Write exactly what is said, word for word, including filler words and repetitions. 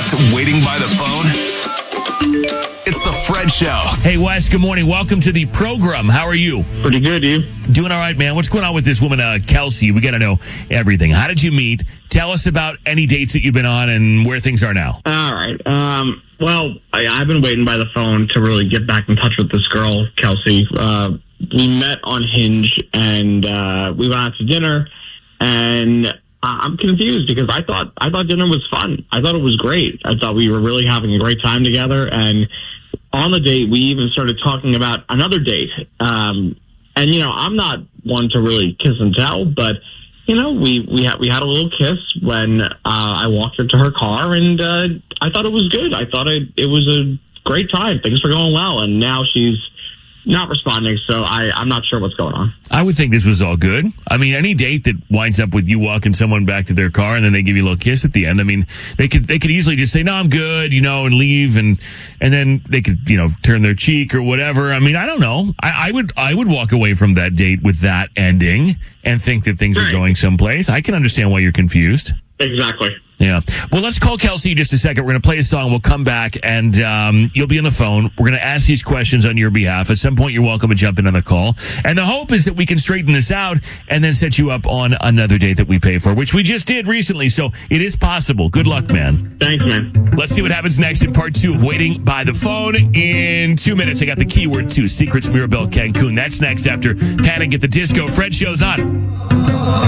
left waiting by the phone? It's the Fred Show. Hey, Wes, good morning. Welcome to the program. How are you? Pretty good, you? Doing all right, man. What's going on with this woman, uh, Kelsey? We got to know everything. How did you meet? Tell us about any dates that you've been on and where things are now. All right. Um, well, I, I've been waiting by the phone to really get back in touch with this girl, Kelsey. Uh, we met on Hinge, and uh, we went out to dinner, and I'm confused because I thought I thought dinner was fun. I thought it was great. I thought we were really having a great time together, and on the date, we even started talking about another date. Um, and, you know, I'm not one to really kiss and tell, but, you know, we, we, had, we had a little kiss when uh, I walked her to her car, and uh, I thought it was good. I thought it, it was a great time. Things were going well, and now she's not responding, so I, I'm not sure what's going on. I would think this was all good. I mean, any date that winds up with you walking someone back to their car and then they give you a little kiss at the end, I mean, they could they could easily just say, no, I'm good, you know, and leave, and and then they could, you know, turn their cheek or whatever. I mean, I don't know. I, I would I would walk away from that date with that ending and think that things Right. are going someplace. I can understand why you're confused. Exactly. Yeah. Well, let's call Kelsey in just a second. We're going to play a song. We'll come back, and um, you'll be on the phone. We're going to ask these questions on your behalf. At some point, you're welcome to jump in on the call. And the hope is that we can straighten this out and then set you up on another date that we pay for, which we just did recently. So it is possible. Good luck, man. Thanks, man. Let's see what happens next in part two of Waiting by the Phone. In two minutes, I got the keyword, too. Secrets Mirabelle Cancun. That's next after Panic at the Disco. Fred Show's on.